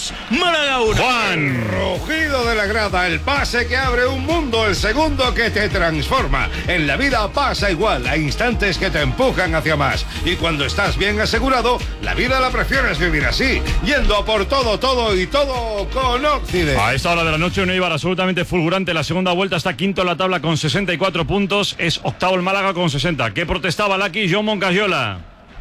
2, Málaga 1. Juan. Rugido de la grada, el pase que abre un mundo, el segundo que te transforma. En la vida pasa igual, hay instantes que te empujan hacia más. Y cuando estás bien asegurado, la vida la prefieres vivir así, yendo a por todo y todo con Occident. A esta hora de la noche, un Eibar absolutamente fulgurante. La segunda vuelta está quinto en la tabla con 64 puntos. Es octavo el Málaga con 60. ¿Qué protestaba Laki John Moncayola?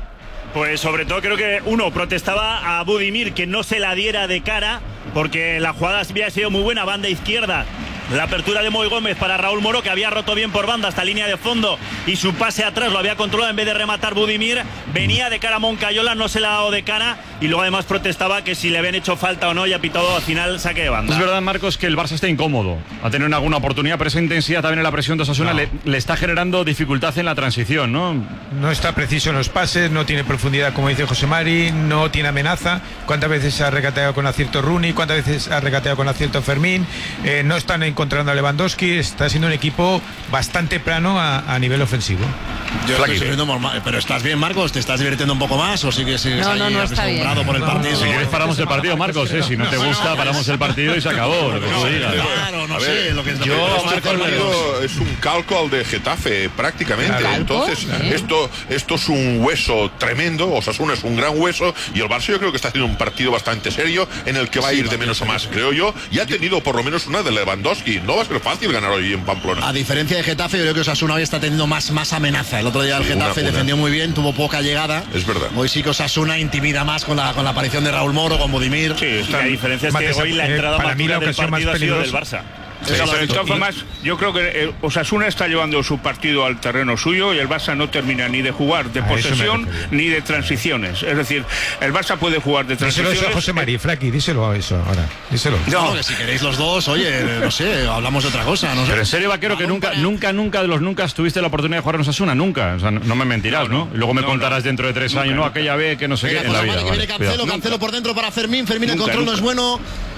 Pues sobre todo creo que uno protestaba a Budimir que no se la diera de cara, porque la jugada había sido muy buena, banda izquierda. La apertura de Moy Gómez para Raúl Moro, que había roto bien por banda hasta línea de fondo, y su pase atrás lo había controlado en vez de rematar Budimir. Venía de cara a Moncayola, no se la ha dado de cara, y luego además protestaba que si le habían hecho falta o no, y ha pitado al final saque de banda. Es verdad, Marcos, que el Barça está incómodo a tener alguna oportunidad, pero esa intensidad también en la presión de Osasuna le está generando dificultad en la transición, ¿no? No está preciso en los pases, no tiene profundidad, como dice José Mari, no tiene amenaza. ¿Cuántas veces ha regateado con acierto Rooney? ¿Cuántas veces ha regateado con acierto Fermín? No están encontrando a Lewandowski. Está siendo un equipo bastante plano a nivel ofensivo. Yo estoy sufriendo mal, pero ¿estás bien, Marcos? ¿Te estás divirtiendo un poco más o sigues no está bien. Por el partido? Si quieres paramos el partido, Marcos, si no te gusta paramos el partido y se acabó. Claro, no sé lo que es. Este partido es un calco al de Getafe, prácticamente. Entonces, esto es un hueso tremendo. Osasuna es un gran hueso y el Barça yo creo que está haciendo un partido bastante serio en el que va a ir de menos a más, creo yo. Y ha tenido por lo menos una de Lewandowski. No va a ser fácil ganar hoy en Pamplona. A diferencia de Getafe, yo creo que Osasuna hoy está teniendo más amenaza. El otro día el Getafe defendió muy bien, tuvo poca llegada. Es verdad. Hoy sí que Osasuna intimida más con la aparición de Raúl Moro, con Budimir. Sí, la diferencia es que hoy la entrada más dura del partido ha sido del Barça. Pero de todas formas, yo creo que Osasuna está llevando su partido al terreno suyo y el Barça no termina ni de jugar de posesión ni de transiciones. Es decir, el Barça puede jugar de transiciones. Díselo eso a José María, Flaqui, díselo eso ahora. Díselo. No, que si queréis los dos, oye, no sé, hablamos de otra cosa. No sé. Pero en serio, Vaquero, que nunca de los nunca tuviste la oportunidad de jugar en Osasuna, nunca. O sea, no me mentirás, ¿no? Y luego me contarás dentro de 3 años, aquella vez que no sé qué en la vida. Que viene Cancelo por dentro para Fermín el control no es bueno.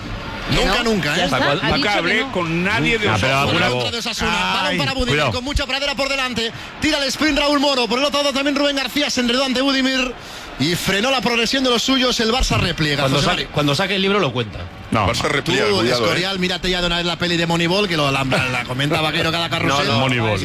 Nunca, ¿eh? Nunca hablé con nadie de Osasuna. Balón para Budimir, con mucha pradera por delante. Tira el sprint Raúl Moro. Por el otro lado también Rubén García se enredó ante Budimir y frenó la progresión de los suyos. El Barça repliega. Cuando saque el libro lo cuenta. No, Barça repliega. Tú, Escorial, mírate ya de una vez la peli de Moneyball, que la comenta Vaquero cada carrusel. Moneyball.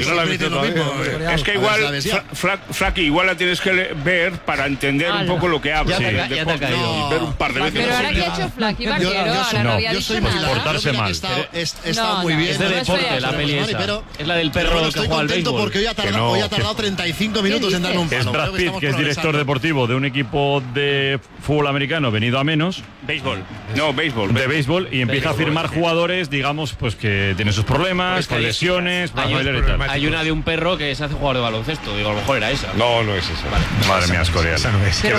Es que igual, Flaqui, igual la tienes que ver para entender un poco lo que habla. Ya te ha caído. Ver un par de veces. Pero ahora que ha hecho Flaqui, Vaquero, ahora no había dicho nada. Portarse mal. Está muy bien. Es de deporte la peli esa. Es la del perro que juega al béisbol. Porque hoy ha tardado 35 minutos en darle un palo. Es Brad Pitt, que es director deportivo de un equipo de fútbol americano venido a menos. Béisbol. No, béisbol. De béisbol y empieza a firmar jugadores, digamos, pues que tienen sus problemas, con lesiones, hay una de un perro que se hace jugador de baloncesto. Digo, a lo mejor era esa. No es esa. Madre mía, Escorial. Esa no es.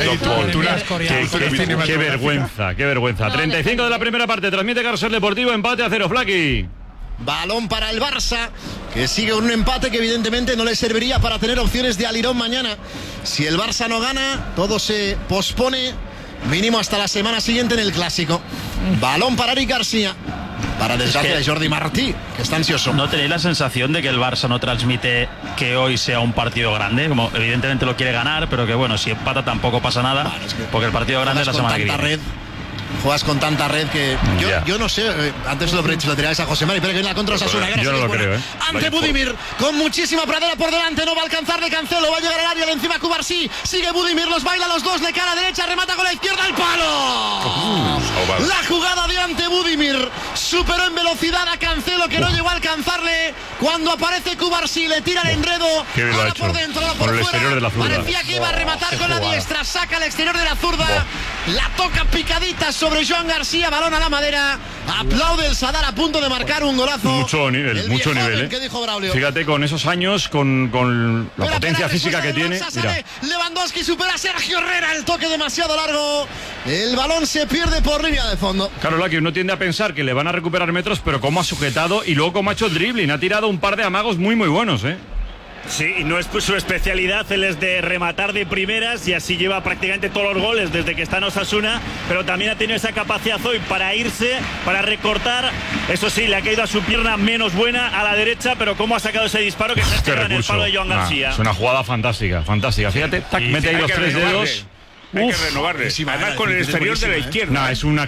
Qué vergüenza, qué vergüenza. 35 de la primera parte, transmite Carrusel Deportivo, empate a 0, Flaqui. Balón para el Barça, que sigue un empate que evidentemente no le serviría para tener opciones de alirón mañana. Si el Barça no gana, todo se pospone mínimo hasta la semana siguiente en el Clásico. Balón para Eric García, para desgracia de Jordi Martí, que está ansioso. ¿No tenéis la sensación de que el Barça no transmite que hoy sea un partido grande? Como evidentemente lo quiere ganar, pero que bueno, si empata tampoco pasa nada, porque el partido grande es la semana que viene. Juegas con tanta red que yo no sé, antes lo tiráis a José Mari, pero que viene la contra Osasuna. Yo no lo creo, Ante Budimir, con muchísima pradera por delante, no va a alcanzar de Cancelo, va a llegar al área de encima Cubarsí, sigue Budimir, los baila los dos de cara derecha, remata con la izquierda al palo. La jugada de ante Budimir superó en velocidad a Cancelo, que no llegó a alcanzarle. Cuando aparece Cubarsí, le tira el enredo. Ahora por dentro, ahora por fuera. Parecía que iba a rematar con la diestra, saca al exterior de la zurda, la toca picadita sobre Joan García, balón a la madera. Aplaude el Sadar a punto de marcar un golazo. Mucho nivel. ¿Qué dijo Braulio? Fíjate, con esos años, con la potencia física que tiene. Lewandowski supera a Sergio Herrera, el toque demasiado largo. El balón se pierde por línea de fondo. Claro, Laki, uno tiende a pensar que le van a recuperar metros, pero cómo ha sujetado y luego cómo ha hecho el dribbling. Ha tirado un par de amagos muy buenos, Sí, y no es su especialidad, él es de rematar de primeras y así lleva prácticamente todos los goles desde que está en Osasuna, pero también ha tenido esa capacidad hoy para irse, para recortar. Eso sí, le ha caído a su pierna menos buena a la derecha, pero cómo ha sacado ese disparo que se ha en el palo de Joan García. Es una jugada fantástica. Fíjate, mete ahí los 3 dedos. Hay que renovarle. Además con el exterior de la izquierda. Es una